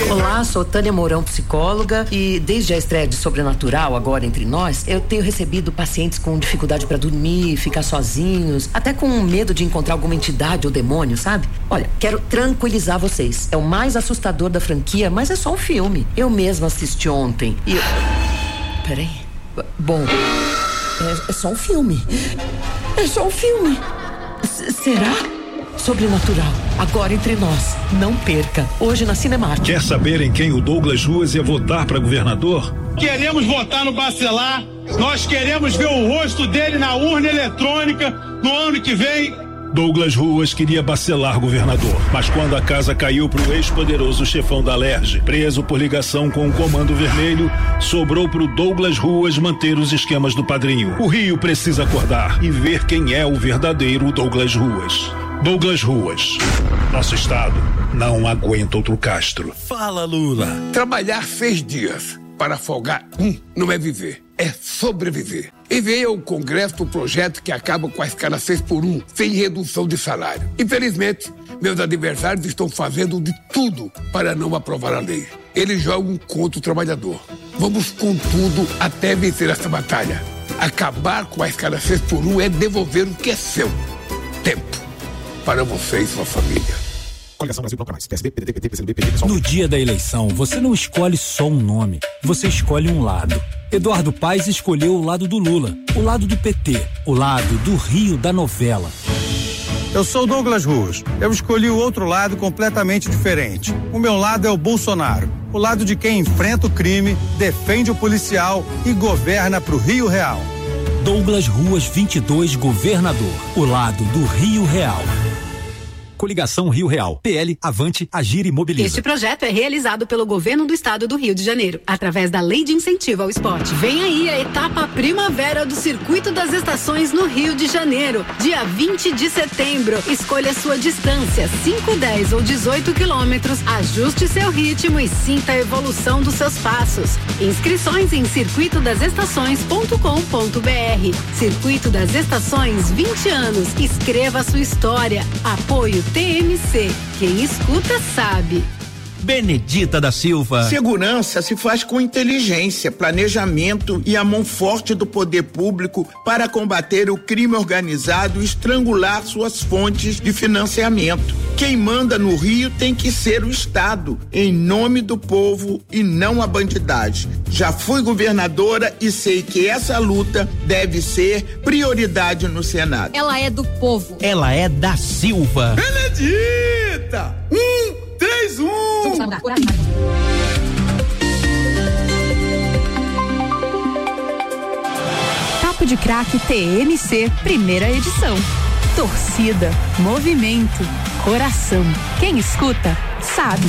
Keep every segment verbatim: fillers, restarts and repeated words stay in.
Olá, sou Tânia Mourão, psicóloga, e desde a estreia de Sobrenatural, agora entre nós, eu tenho recebido pacientes com dificuldade para dormir, ficar sozinhos, até com medo de encontrar alguma entidade ou demônio, sabe? Olha, quero tranquilizar vocês. É o mais assustador da franquia, mas é só um filme. Eu mesma assisti ontem e eu... Peraí. Bom, é, é só um filme. É só um filme. S- será? Sobrenatural, agora entre nós. Não perca, hoje na Cinemark. Quer saber em quem o Douglas Ruas ia votar para governador? Queremos votar no Bacelar. Nós queremos ver o rosto dele na urna eletrônica no ano que vem. Douglas Ruas queria Bacelar governador, mas quando a casa caiu pro ex-poderoso chefão da Alerj, preso por ligação com o Comando Vermelho, sobrou pro Douglas Ruas manter os esquemas do padrinho. O Rio precisa acordar e ver quem é o verdadeiro Douglas Ruas. Douglas Ruas. Nosso estado não aguenta outro Castro. Fala, Lula. Trabalhar seis dias para folgar um não é viver, é sobreviver. Enviei ao Congresso o projeto que acaba com a escala seis por um, sem redução de salário. Infelizmente, meus adversários estão fazendo de tudo para não aprovar a lei. Eles jogam contra o trabalhador. Vamos com tudo até vencer essa batalha. Acabar com a escala seis por um é devolver o que é seu. Tempo. Para você e sua família. Coligação Brasil Bloco Mais, P S D, P D T, P T, P C do B, P D, PSOL. No dia da eleição, você não escolhe só um nome, você escolhe um lado. Eduardo Paes escolheu o lado do Lula, o lado do P T, o lado do Rio da novela. Eu sou Douglas Ruas. Eu escolhi o outro lado completamente diferente. O meu lado é o Bolsonaro. O lado de quem enfrenta o crime, defende o policial e governa pro Rio Real. Douglas Ruas vinte e dois, governador. O lado do Rio Real. Coligação Rio Real. P L, Avante, Agir e Mobiliza. Este projeto é realizado pelo Governo do Estado do Rio de Janeiro, através da Lei de Incentivo ao Esporte. Vem aí a etapa primavera do Circuito das Estações no Rio de Janeiro, dia vinte de setembro. Escolha sua distância, cinco, dez ou dezoito quilômetros. Ajuste seu ritmo e sinta a evolução dos seus passos. Inscrições em circuito das estações ponto com ponto b r. Circuito das Estações, vinte anos. Escreva sua história. Apoio T M C. Quem escuta sabe. Benedita da Silva. Segurança se faz com inteligência, planejamento e a mão forte do poder público para combater o crime organizado e estrangular suas fontes de financiamento. Quem manda no Rio tem que ser o Estado, em nome do povo e não a bandidagem. Já fui governadora e sei que essa luta deve ser prioridade no Senado. Ela é do povo. Ela é da Silva. Benedita! Um, três, um! Papo de Craque T M C, primeira edição. Torcida, movimento, coração. Quem escuta, sabe.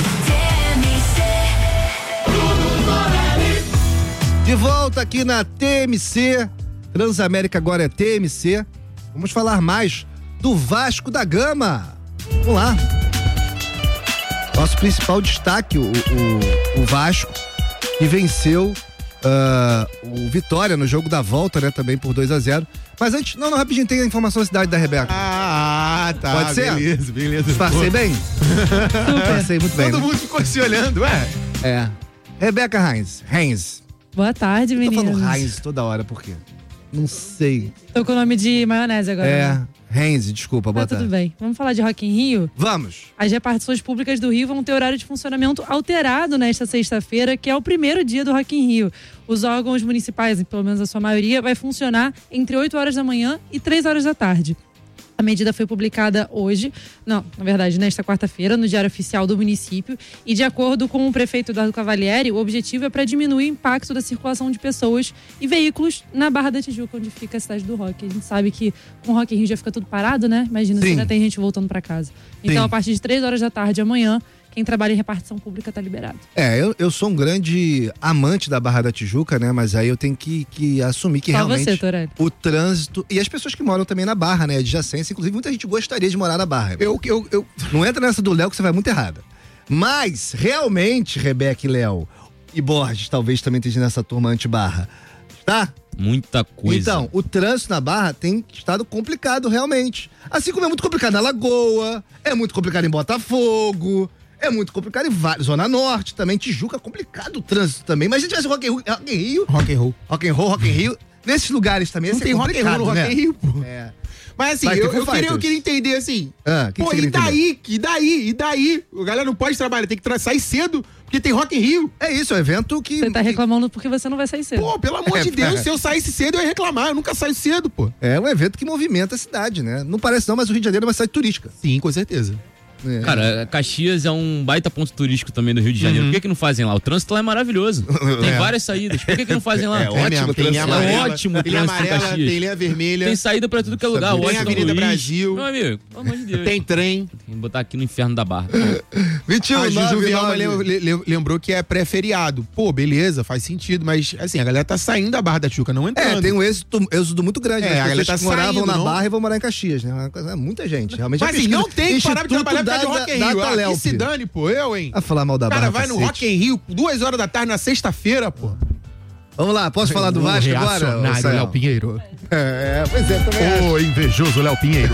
De volta aqui na T M C. Transamérica agora é T M C. Vamos falar mais do Vasco da Gama. Vamos lá. Nosso principal destaque, o, o, o Vasco, que venceu uh, o Vitória no jogo da volta, né? Também por dois a zero. Mas antes, não, não, rapidinho, tem a informação da cidade da Rebeca. Ah, tá. Pode ser? Beleza, beleza. Passei bem? Passei muito bem. Todo né? mundo ficou se olhando, ué? É. Rebeca Heinz. Heinz. Boa tarde, meninos. Eu tô falando Heinz toda hora, por quê? Não sei. Tô com o nome de maionese agora. É. Né? Heinz, desculpa, boa tá tarde. tudo bem. Vamos falar de Rock in Rio? Vamos. As repartições públicas do Rio vão ter horário de funcionamento alterado nesta sexta-feira, que é o primeiro dia do Rock in Rio. Os órgãos municipais, pelo menos a sua maioria, vai funcionar entre oito horas da manhã e três horas da tarde. A medida foi publicada hoje, não, na verdade, nesta quarta-feira, no Diário Oficial do município. E de acordo com o prefeito Eduardo Cavalieri, o objetivo é para diminuir o impacto da circulação de pessoas e veículos na Barra da Tijuca, onde fica a cidade do rock. A gente sabe que com o Rock in Rio já fica tudo parado, né? Imagina se ainda tem gente voltando para casa. Então, Sim. a partir de três horas da tarde amanhã, quem trabalha em repartição pública tá liberado. É, eu, eu sou um grande amante da Barra da Tijuca, né? Mas aí eu tenho que, que assumir que Só realmente você, Torelli. O trânsito e as pessoas que moram também na Barra, né? Adjacência, inclusive muita gente gostaria de morar na Barra. Eu, eu, eu... Não entra nessa do Léo que você vai muito errada. Mas, realmente, Rebeca e Léo e Borges talvez também esteja nessa turma anti-Barra, tá? Muita coisa. Então, o trânsito na Barra tem estado complicado realmente. Assim como é muito complicado na Lagoa, é muito complicado em Botafogo. É muito complicado e vários. Zona Norte também, Tijuca, complicado o trânsito também. Mas se tivesse Rock in Rio, Rock in Rio, Rock and roll. Rock and roll, Rock in Rio, nesses lugares também, Não tem Rock and roll no Rock né? in Rio, pô. É. Mas assim, Vai ter eu, Foo eu, queria, eu Fighters. queria entender assim. Ah, que pô, que você e queria daí? E daí? E daí? A galera não pode trabalhar, tem que tra- sair cedo, porque tem Rock in Rio. É isso, é um evento que... Você tá reclamando porque você não vai sair cedo. Pô, pelo amor É, de Deus, é. se eu saísse cedo, eu ia reclamar. Eu nunca saio cedo, pô. É um evento que movimenta a cidade, né? Não parece não, mas o Rio de Janeiro é uma cidade turística. Sim, com certeza. É. Cara, Caxias é um baita ponto turístico também do Rio de Janeiro. Uhum. Por que que não fazem lá? O trânsito lá é maravilhoso. Tem É. várias saídas. Por que que não fazem lá? É ótimo, tem linha É amarela, ótimo o tem linha trânsito em amarela, Caxias. tem linha vermelha. Tem saída pra tudo que é lugar. Tem Washington Avenida Luiz. Brasil. Meu amigo, pelo amor de Deus. Tem trem. Tem que botar aqui no inferno da Barra. vinte e um, A Juju nove, Vielma nove. lem- lem- lembrou que é pré-feriado. Pô, beleza, faz sentido, mas assim, a galera tá saindo da Barra da Tijuca, não entrando. É, tem um êxodo, êxodo muito grande. É, né? a As galera pessoas tá que moravam saindo, na não? Barra e vão morar em Caxias, né? Uma coisa- Muita gente, realmente. Mas Já assim, pesquisa. não tem que parar de Instituto trabalhar por causa de da- Rock in da Rio. Ah, que Talelp. se dane, pô, eu, hein? A falar mal da O cara Barra, vai no cacete. Rock in Rio duas horas da tarde na sexta-feira, pô. Vamos lá, posso falar do O Vasco agora? ô, reacionário Sayão? Léo Pinheiro. É, pois é, também acho. Ô, invejoso Léo Pinheiro.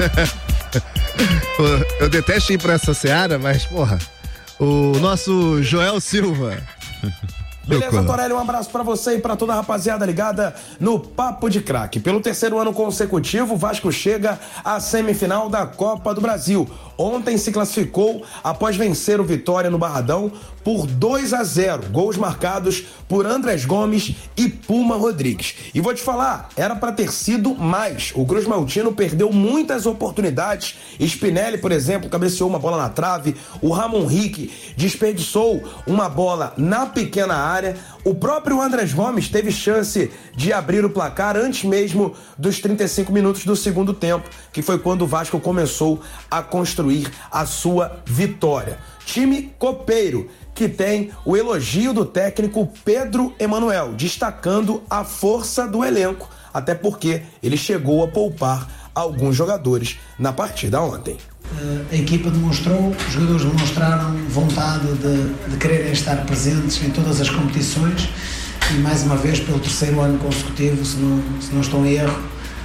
Pô, eu detesto ir pra essa seara, mas, porra, o nosso Joel Silva. Beleza, Torelli, um abraço pra você e pra toda a rapaziada ligada no Papo de Craque. Pelo terceiro ano consecutivo, o Vasco chega à semifinal da Copa do Brasil. Ontem se classificou após vencer o Vitória no Barradão por dois a zero. Gols marcados por Andrés Gomes e Puma Rodrigues. E vou te falar, era pra ter sido mais. O Cruz Maltino perdeu muitas oportunidades. Spinelli, por exemplo, cabeceou uma bola na trave. O Ramon Rick desperdiçou uma bola na pequena área. O próprio Andrés Gomes teve chance de abrir o placar antes mesmo dos trinta e cinco minutos do segundo tempo, que foi quando o Vasco começou a construir a sua vitória. Time copeiro, que tem o elogio do técnico Pedro Emanuel, destacando a força do elenco, até porque ele chegou a poupar alguns jogadores na partida ontem. A equipa demonstrou, os jogadores demonstraram vontade de, de quererem estar presentes em todas as competições e mais uma vez pelo terceiro ano consecutivo, se não, se não estou em erro,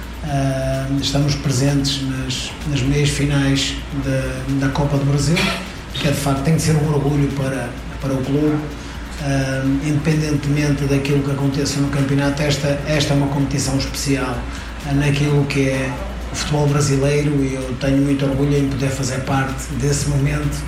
uh, estamos presentes nas, nas meias finais de, da Copa do Brasil, que é de facto tem de ser um orgulho para, para o clube, uh, independentemente daquilo que aconteça no campeonato. Esta, esta é uma competição especial uh, naquilo que é o futebol brasileiro e eu tenho muito orgulho em poder fazer parte desse momento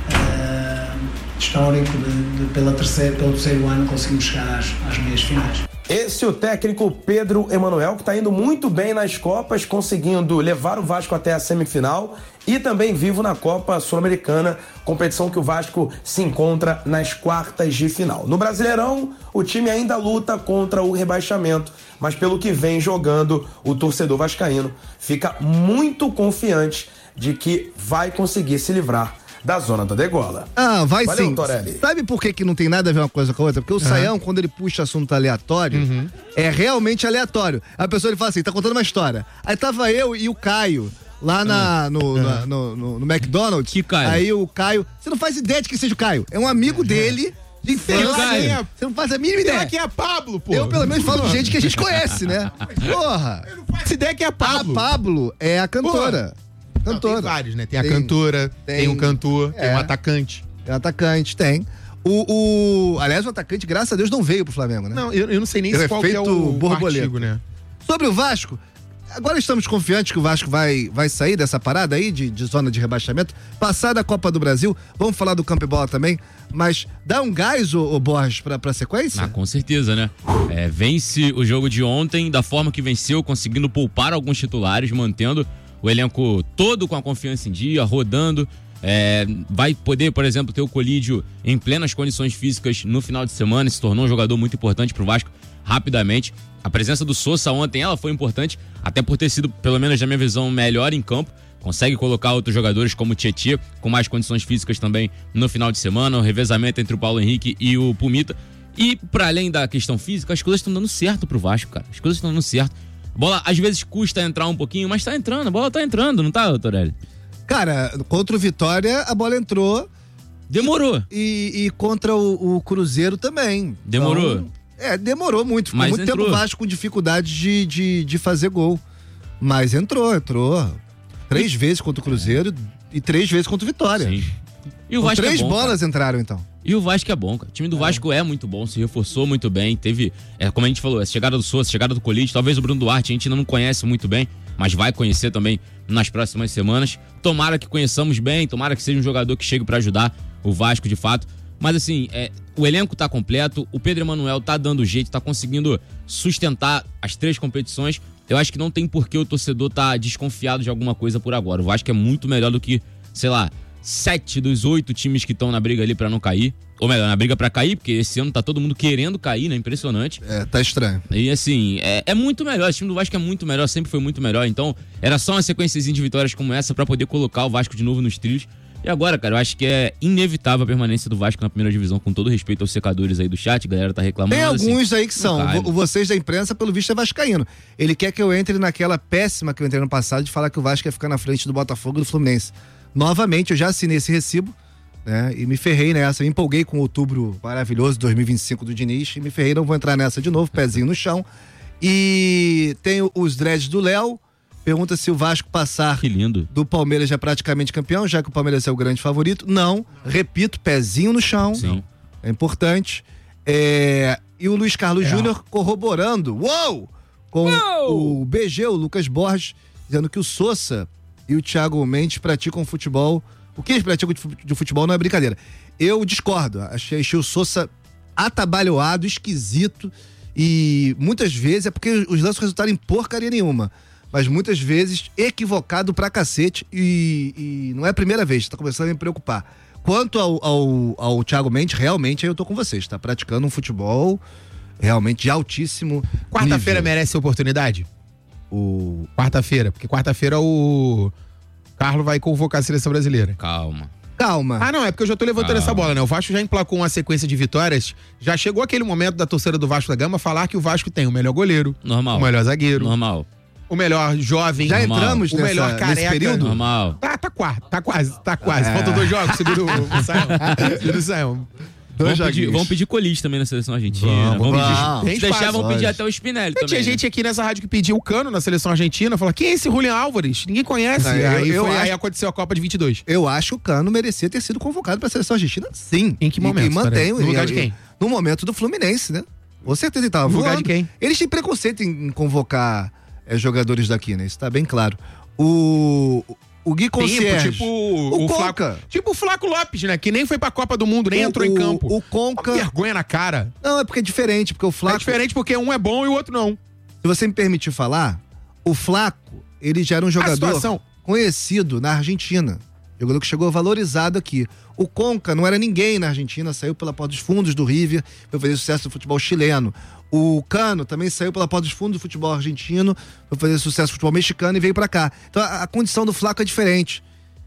uh, histórico de, de pela terceira, pelo terceiro ano conseguimos chegar às, às meias finais. Esse é o técnico Pedro Emanuel, que está indo muito bem nas Copas, conseguindo levar o Vasco até a semifinal e também vivo na Copa Sul-Americana, competição que o Vasco se encontra nas quartas de final. No Brasileirão, o time ainda luta contra o rebaixamento, mas pelo que vem jogando, o torcedor vascaíno fica muito confiante de que vai conseguir se livrar da zona da degola. Ah, vai Valeu, sim. Torelli. Sabe por que, que não tem nada a ver uma coisa com a outra? Porque o Uhum. Saião, quando ele puxa assunto aleatório, Uhum. é realmente aleatório. A pessoa ele fala assim, tá contando uma história. Aí tava eu e o Caio lá na, no, na- no, no, no McDonald's. Que Caio? Aí o Caio... Você não faz ideia de que seja o Caio. É um amigo dele de infância. Caio? Você não faz a mínima Será ideia. que é Pablo, pô? Eu, pelo menos, falo de gente que a gente conhece, né? Porra! Eu não faço ideia que é A Pablo. Pablo é a cantora. Não, Cantora. tem vários, né? Tem a Tem- cantora, tem, tem- um cantor, tem é. um atacante. É atacante, tem. O, o- aliás, o atacante, graças a Deus, não veio pro Flamengo, né? Não, eu, eu não sei nem Ele se é qual que é feito o borboleta. artigo, né? Sobre o Vasco, agora estamos confiantes que o Vasco vai, vai sair dessa parada aí de, de zona de rebaixamento, passar da Copa do Brasil. Vamos falar do campo e bola também, mas dá um gás, ô, ô Borges, pra, pra sequência? Ah, com certeza, né? É, vence o jogo de ontem da forma que venceu, conseguindo poupar alguns titulares, mantendo o elenco todo com a confiança em dia, rodando. É, vai poder, por exemplo, ter o Colídio em plenas condições físicas no final de semana, se tornou um jogador muito importante pro Vasco rapidamente. A presença do Sousa ontem, ela foi importante, até por ter sido, pelo menos na minha visão, melhor em campo. Consegue colocar outros jogadores como o Tietê, com mais condições físicas também no final de semana, o revezamento entre o Paulo Henrique e o Pumita. E, para além da questão física, as coisas estão dando certo pro Vasco, cara. As coisas estão dando certo. A bola, às vezes, custa entrar um pouquinho, mas tá entrando, a bola tá entrando, não tá, Torelli? Cara, contra o Vitória, a bola entrou. Demorou. E, e contra o, o Cruzeiro também. Demorou. Então, é, demorou muito. Ficou Mas muito entrou. tempo o Vasco com dificuldade de, de, de fazer gol. Mas entrou, entrou. Três vezes contra o Cruzeiro e três vezes contra o Vitória. Sim. E o Vasco três é bom, bolas cara. entraram, então. E o Vasco é bom, cara. O time do Vasco é muito bom, se reforçou muito bem. Teve, é, como a gente falou, a chegada do Sousa, a chegada do Colite, talvez o Bruno Duarte a gente ainda não conhece muito bem, mas vai conhecer também nas próximas semanas. Tomara que conheçamos bem, tomara que seja um jogador que chegue pra ajudar o Vasco de fato. Mas assim, é, o elenco tá completo, o Pedro Emanuel tá dando jeito, tá conseguindo sustentar as três competições. Eu acho que não tem por que o torcedor tá desconfiado de alguma coisa por agora. O Vasco é muito melhor do que, sei lá, sete dos oito times que estão na briga ali pra não cair. Ou melhor, na briga pra cair, porque esse ano tá todo mundo querendo cair, né? Impressionante. É, tá estranho. E assim, é, é muito melhor. O time do Vasco é muito melhor, sempre foi muito melhor. Então, era só uma sequenciazinha de vitórias como essa pra poder colocar o Vasco de novo nos trilhos. E agora, cara, eu acho que é inevitável a permanência do Vasco na primeira divisão, com todo respeito aos secadores aí do chat, a galera tá reclamando. Tem alguns assim, aí que são. cai, Vo- Vocês da imprensa, pelo visto, é vascaíno. Ele quer que eu entre naquela péssima que eu entrei no passado de falar que o Vasco ia ficar na frente do Botafogo e do Fluminense. Novamente, eu já assinei esse recibo, né? E me ferrei nessa. Me empolguei com o outubro maravilhoso, dois mil e vinte e cinco do Diniz, e me ferrei, não vou entrar nessa de novo, pezinho no chão. E tem os dreads do Léo. Pergunta se o Vasco passar que lindo. do Palmeiras já praticamente campeão, já que o Palmeiras é o grande favorito. Não, repito, pezinho no chão. Sim. É importante. É, e o Luiz Carlos É. Júnior corroborando, uou! Com Uou! o B G, o Lucas Borges, dizendo que o Sousa e o Thiago Mendes praticam futebol. O que eles praticam de fu- de futebol não é brincadeira. Eu discordo. Achei, achei o Sousa atabalhoado, esquisito. E muitas vezes é porque os lances resultaram em porcaria nenhuma. Mas muitas vezes equivocado pra cacete e, e não é a primeira vez, tá começando a me preocupar. Quanto ao, ao, ao Thiago Mendes, realmente aí eu tô com vocês, tá praticando um futebol realmente de altíssimo Quarta-feira nível. merece oportunidade? O... Quarta-feira, porque quarta-feira o Carlos vai convocar a seleção brasileira. Calma. Calma. Ah, não, é porque eu já tô levantando Calma. essa bola, né? O Vasco já emplacou uma sequência de vitórias. Já chegou aquele momento da torcida do Vasco da Gama falar que o Vasco tem o melhor goleiro, Normal. o melhor zagueiro, Normal. o melhor jovem, Já Normal. entramos o nessa, melhor nesse careca. período? Normal. Tá, tá quase, tá quase, tá quase. É. Faltam dois jogos, segura o, o Sayão. Segura o Sayão. Dois Vamos pedir, joguinhos. vamos pedir Colite também na seleção argentina. Vamos, Vamos, pedir. vamos. Se Tem deixar, espaço, vamos pedir olha. até o Spinelli E também. tinha né? gente aqui nessa rádio que pediu o Cano na seleção argentina, falou, quem é esse Julian Álvares? Ninguém conhece. É, eu- aí, eu foi- acho- aí aconteceu a Copa de vinte e dois. Eu acho que o Cano merecia ter sido convocado pra seleção argentina, sim. Em que E- momento, E, mantenho. Tarek? No lugar e- de quem? No momento do Fluminense, né? Com certeza ele tava No lugar voando. de quem? Eles têm preconceito em, em convocar é, jogadores daqui, né? Isso tá bem claro. O, o Gui Concierge. Tipo o, o, Conca. Flaco, tipo o Flaco Lopes, né? Que nem foi pra Copa do Mundo, nem O- entrou em o- campo. O Conca. Uma vergonha na cara. Não, é porque é diferente, porque o Flaco. É diferente porque um é bom e o outro não. Se você me permitir falar, o Flaco, ele já era um jogador situação- conhecido na Argentina. Jogador que chegou valorizado aqui. O Conca não era ninguém na Argentina, saiu pela porta dos fundos do River para fazer sucesso no futebol chileno. O Cano também saiu pela porta dos fundos do futebol argentino para fazer sucesso no futebol mexicano e veio para cá. Então a, a condição do Flaco é diferente.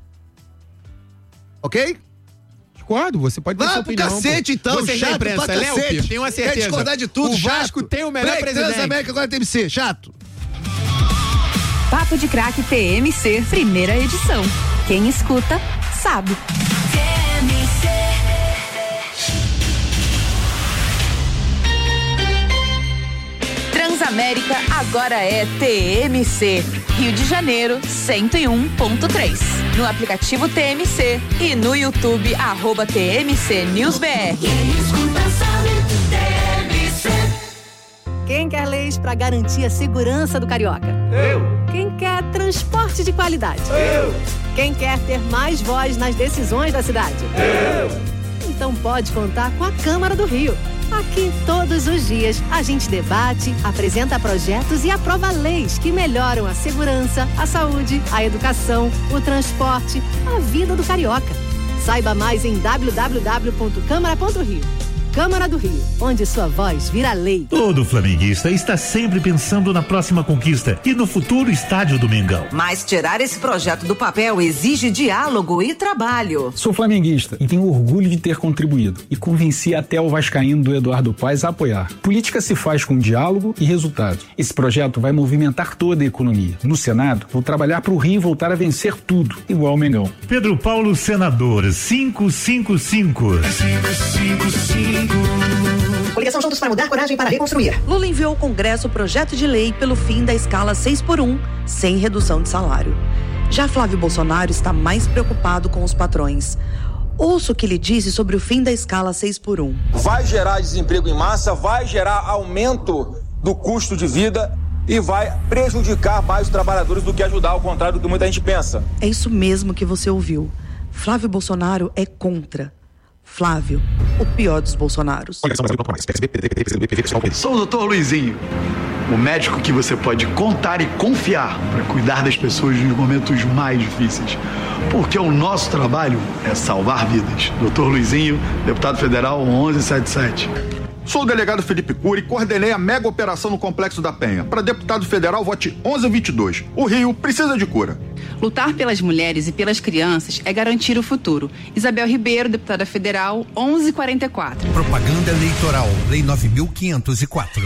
Ok? Discordo, você pode ter Vá sua pro opinião. cacete, pô. então, Você chato da imprensa, pra Léo, cacete. Pio, tenho uma certeza. Quer discordar de tudo, o chato. Vasco tem o melhor Break presidente. Transamérica, agora tem que ser chato. Papo de Craque T M C, primeira edição. Quem escuta, sabe. Transamérica agora é T M C. Rio de Janeiro, cento e um ponto três. No aplicativo T M C e no YouTube, arroba T M C News B R. Quem quer leis para garantir a segurança do carioca? Eu. Quem quer transporte de qualidade? Eu. Quem quer ter mais voz nas decisões da cidade? Eu. Então pode contar com a Câmara do Rio. Aqui, todos os dias, a gente debate, apresenta projetos e aprova leis que melhoram a segurança, a saúde, a educação, o transporte, a vida do carioca. Saiba mais em w w w ponto câmara ponto rio. Câmara do Rio, onde sua voz vira lei. Todo flamenguista está sempre pensando na próxima conquista e no futuro estádio do Mengão. Mas tirar esse projeto do papel exige diálogo e trabalho. Sou flamenguista e tenho orgulho de ter contribuído e convenci até o vascaíno do Eduardo Paes a apoiar. Política se faz com diálogo e resultados. Esse projeto vai movimentar toda a economia. No Senado, vou trabalhar para o Rio voltar a vencer tudo, igual ao Mengão. Pedro Paulo, senador, quinhentos e cinquenta e cinco. Coligação Juntos para Mudar, Coragem para Reconstruir. Lula enviou ao Congresso o projeto de lei pelo fim da escala seis por um, sem redução de salário. Já Flávio Bolsonaro está mais preocupado com os patrões. Ouça o que ele disse sobre o fim da escala seis por um. Vai gerar desemprego em massa, vai gerar aumento do custo de vida e vai prejudicar mais os trabalhadores do que ajudar, ao contrário do que muita gente pensa. É isso mesmo que você ouviu. Flávio Bolsonaro é contra. Flávio, o pior dos Bolsonaros. Sou o doutor Luizinho, o médico que você pode contar e confiar para cuidar das pessoas nos momentos mais difíceis. Porque o nosso trabalho é salvar vidas. doutor Luizinho, deputado federal onze setenta e sete. Sou o delegado Felipe Cury e coordenei a mega operação no Complexo da Penha. Para deputado federal, vote onze vinte e dois. O Rio precisa de cura. Lutar pelas mulheres e pelas crianças é garantir o futuro. Isabel Ribeiro, deputada federal, onze quarenta e quatro. Propaganda eleitoral, Lei nove mil quinhentos e quatro.